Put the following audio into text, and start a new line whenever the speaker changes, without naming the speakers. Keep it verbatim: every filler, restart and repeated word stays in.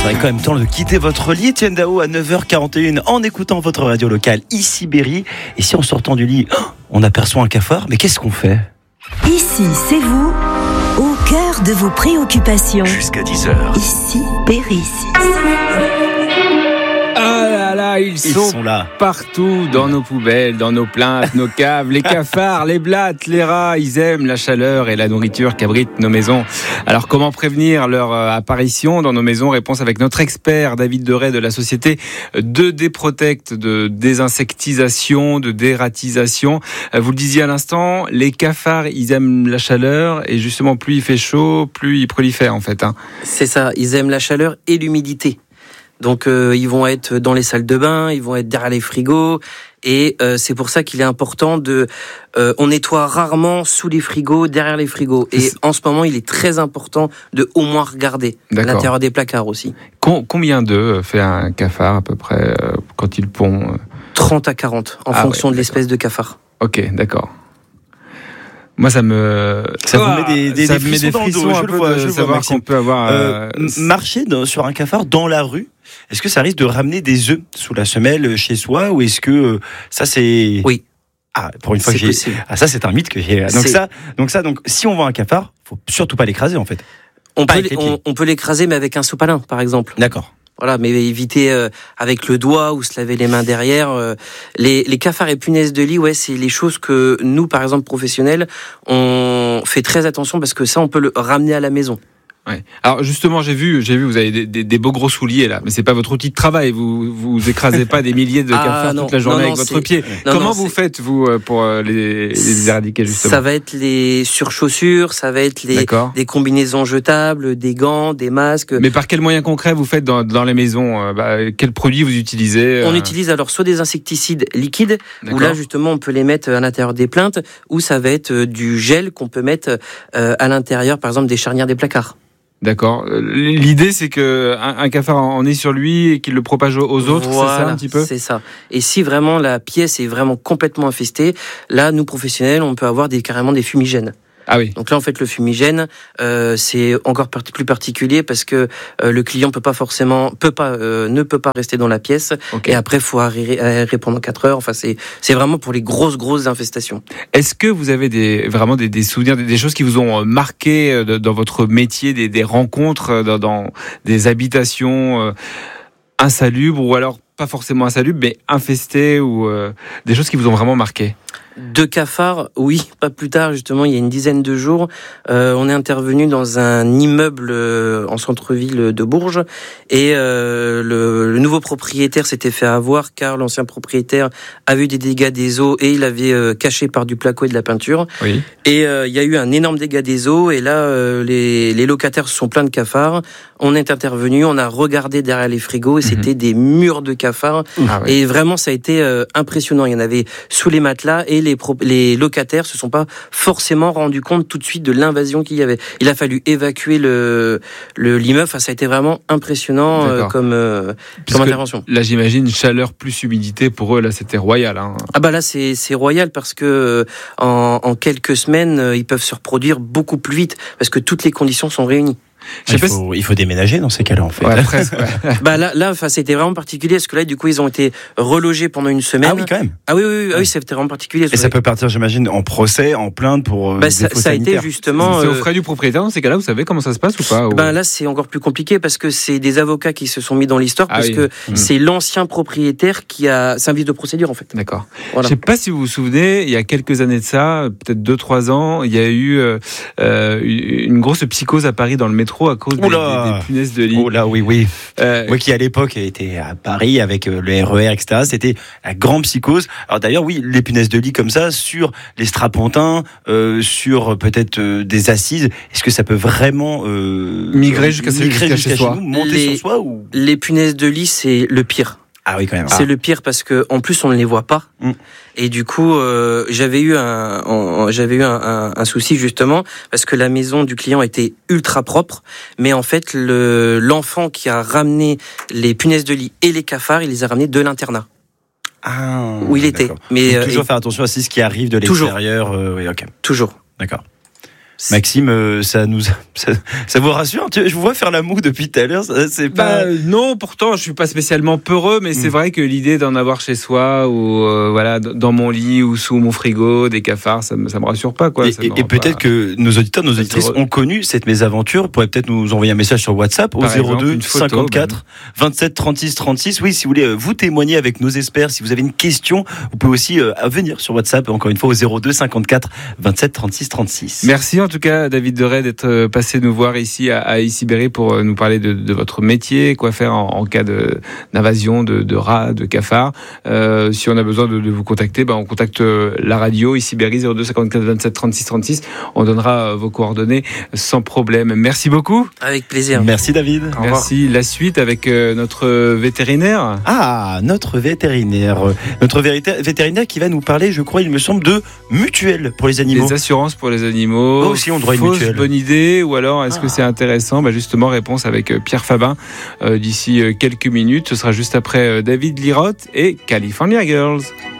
serait quand même temps de quitter votre lit, Etienne Daho, à neuf heures quarante et une en écoutant votre radio locale ici Berry. Et si en sortant du lit, on aperçoit un cafard, mais qu'est-ce qu'on fait ?
Ici, c'est vous, au cœur de vos préoccupations.
Jusqu'à dix heures.
Ici, Berry.
Ah là là, ils,
Ils
sont,
sont là.
partout, dans nos poubelles, dans nos plaintes, nos caves, les cafards, les blattes, les rats, ils aiment la chaleur et la nourriture qu'abritent nos maisons. Alors comment prévenir leur euh, apparition dans nos maisons ? Réponse avec notre expert David Deray de la société deux D Protect, de désinsectisation, de dératisation. Euh, vous le disiez à l'instant, les cafards, ils aiment la chaleur et justement plus il fait chaud, plus ils prolifèrent en fait. Hein.
C'est ça, ils aiment la chaleur et l'humidité. Donc euh, ils vont être dans les salles de bain, ils vont être derrière les frigos, et euh, c'est pour ça qu'il est important de... Euh, on nettoie rarement sous les frigos, derrière les frigos. Et en ce moment, il est très important de au moins regarder
D'accord.
à l'intérieur des placards aussi.
Com- combien d'œufs fait un cafard à peu près euh, quand il pond euh...
trente à quarante, en
Ah
fonction
ouais,
de l'espèce de cafard.
Ok, d'accord. Moi, ça me...
Ça vous met des, des,
ça
des
me met
frissons
des
dans le dos,
frissons
je
un
le
peu
vois,
de
je le vois,
savoir
Maxime.
qu'on peut avoir...
Euh,
euh,
marcher dans- sur un cafard dans la rue, est-ce que ça risque de ramener des œufs sous la semelle chez soi, ou est-ce que euh, ça c'est...
Oui.
Ah, pour une fois
C'est
que j'ai...
possible.
Ah, ça c'est un mythe que j'ai. Donc
C'est-
ça, donc ça, donc si on voit un cafard, faut surtout pas l'écraser en fait.
On
Pas
peut,
avec les
on,
pieds.
on peut l'écraser, mais avec un sopalin, par exemple.
D'accord.
Voilà, mais éviter euh, avec le doigt ou se laver les mains derrière. Euh, les, les cafards et punaises de lit, ouais, c'est les choses que nous, par exemple, professionnels, on fait très attention parce que ça, on peut le ramener à la maison.
Ouais. Alors justement, j'ai vu, j'ai vu, vous avez des, des, des beaux gros souliers là, mais c'est pas votre outil de travail. Vous vous écrasez pas des milliers de
Ah,
cafards
non,
toute la journée
non, non,
avec votre
c'est-
pied.
non,
Comment
non,
vous
c'est-
faites vous euh, pour euh, les, les éradiquer justement ?
Ça va être les surchaussures, ça va être les
D'accord.
des combinaisons jetables, des gants, des masques.
Mais par quels moyens concrets vous faites dans, dans les maisons euh, bah, Quels produits vous utilisez euh...
On utilise alors soit des insecticides liquides, où
D'accord.
là justement on peut les mettre à l'intérieur des plaintes, ou ça va être euh, du gel qu'on peut mettre euh, à l'intérieur, par exemple des charnières des placards.
D'accord. Euh, L'idée, c'est que un, un cafard en ait sur lui et qu'il le propage aux aux autres,
Voilà,
c'est ça un petit peu ?
c'est ça. Et si vraiment la pièce est vraiment complètement infestée, là, nous professionnels, on peut avoir des, carrément des fumigènes.
Ah oui.
Donc là, en fait, le fumigène, euh, c'est encore part- plus particulier parce que euh, le client peut pas forcément, peut pas, euh, ne peut pas rester dans la pièce.
Ok.
Et après, faut aérer, aérer pendant quatre heures. Enfin, c'est, c'est vraiment pour les grosses, grosses infestations.
Est-ce que vous avez des, vraiment des, des souvenirs, des, des choses qui vous ont euh, marqué euh, de- dans votre métier, des, des rencontres euh, dans, dans des habitations euh, insalubres ou alors pas forcément insalubres, mais infestées ou euh, des choses qui vous ont vraiment marqué ?
De cafards, oui, pas plus tard, justement, il y a une dizaine de jours, euh, on est intervenu dans un immeuble euh, en centre-ville de Bourges et euh, le, le nouveau propriétaire s'était fait avoir car l'ancien propriétaire a vu des dégâts des eaux et il avait euh, caché par du placo et de la peinture.
Oui.
Et euh, il y a eu un énorme dégât des eaux et là, euh, les, les locataires se sont pleins de cafards. On est intervenu, on a regardé derrière les frigos et c'était des murs de cafards.
Ah ouais.
Et vraiment, ça a été euh, impressionnant. Il y en avait sous les matelas et les, pro- les locataires se sont pas forcément rendus compte tout de suite de l'invasion qu'il y avait. Il a fallu évacuer le, le l'immeuble. Enfin, ça a été vraiment impressionnant euh,
D'accord.
comme, euh,
Puisque
comme intervention.
Là, j'imagine chaleur plus humidité pour eux. Là, c'était royal. Hein.
Ah bah là, c'est, c'est royal parce que euh, en, en quelques semaines, euh, ils peuvent se reproduire beaucoup plus vite parce que toutes les conditions sont réunies.
Je sais
Il
pas
faut, il faut déménager dans ces cas-là en fait.
Ouais, presque. Ouais.
Bah là, là, enfin, c'était vraiment particulier parce que là, du coup, ils ont été relogés pendant une semaine.
Ah oui, quand même.
Ah oui, oui, oui, ah oui, c'était vraiment particulier.
Et ça peut partir, j'imagine, en procès, en plainte pour euh,
Bah,
des
ça,
défauts
ça a été
sanitaires.
justement.
C'est aux
euh,
frais du propriétaire dans ces cas-là. Vous savez comment ça se passe ou pas ou...
Ben là, c'est encore plus compliqué parce que c'est des avocats qui se sont mis dans l'histoire
Ah
parce
oui.
que
Mmh.
c'est l'ancien propriétaire qui a. C'est un vice de procédure en fait.
D'accord.
Voilà.
Je sais pas si vous vous souvenez, il y a quelques années de ça, peut-être deux trois ans, il y a eu euh, euh, une grosse psychose à Paris dans le métro à cause des,
Oula.
des, des punaises de lit.
Oh là, oui, oui.
Euh,
Moi qui à l'époque était à Paris avec euh, le R E R, et cetera. C'était la grande psychose. Alors d'ailleurs, oui, les punaises de lit comme ça, sur les strapontins, euh, sur euh, peut-être euh, des assises, est-ce que ça peut vraiment euh,
Migrer jusqu'à-
migrer
jusqu'à
jusqu'à
chez soi.
nous, monter
Les-
sur soi ou...
Les punaises de lit, c'est le pire.
Ah oui, quand même.
C'est le pire parce que en plus on ne les voit pas.
Mm.
Et du coup, euh, j'avais eu un, en- j'avais eu un, un, un souci justement parce que la maison du client était ultra propre, mais en fait le l'enfant qui a ramené les punaises de lit et les cafards, il les a ramenés de l'internat
Ah,
où il était.
d'accord.
Mais
Donc,
euh,
toujours
et-
faire attention à ce qui arrive de
Toujours.
l'extérieur. Euh, oui, ok,
toujours.
d'accord. Maxime, euh, ça nous, ça, ça vous rassure? Je vous vois faire la moue depuis tout à l'heure. C'est pas.
Bah, non, pourtant, je suis pas spécialement peureux, mais mmh. c'est vrai que l'idée d'en avoir chez soi ou euh, voilà, dans mon lit ou sous mon frigo, des cafards, ça me, ça me rassure pas, quoi.
Et, et, et peut-être pas... que nos auditeurs, nos auditrices ont connu cette mésaventure. Pourraient peut-être nous envoyer un message sur WhatsApp au Par zéro deux exemple, cinquante-quatre vingt-sept trente-six trente-six. Oui, si vous voulez vous témoigner avec nos experts, si vous avez une question, vous pouvez aussi euh, venir sur WhatsApp. Encore une fois au zéro deux cinquante-quatre vingt-sept trente-six trente-six.
Merci en tout cas, David Deray, d'être passé nous voir ici à, à Issy-Berry pour nous parler de, de votre métier, quoi faire en, en cas de, d'invasion de, de rats, de cafards. Euh, si on a besoin de, de vous contacter, ben on contacte la radio Issy-Berry zéro deux cinquante-quatre vingt-sept trente-six trente-six. On donnera vos coordonnées sans problème. Merci beaucoup.
Avec plaisir.
Merci David.
Merci. La suite avec notre vétérinaire.
Ah, notre vétérinaire. Notre vétérinaire qui va nous parler, je crois, il me semble, de mutuelles pour les animaux.
Les assurances pour les animaux.
Oh, aussi, on doit une
Fausse
mutuelle.
Bonne idée, ou alors est-ce
ah.
que c'est intéressant? Bah justement, réponse avec Pierre Fabin euh, d'ici quelques minutes. Ce sera juste après David Lirotte et California Girls.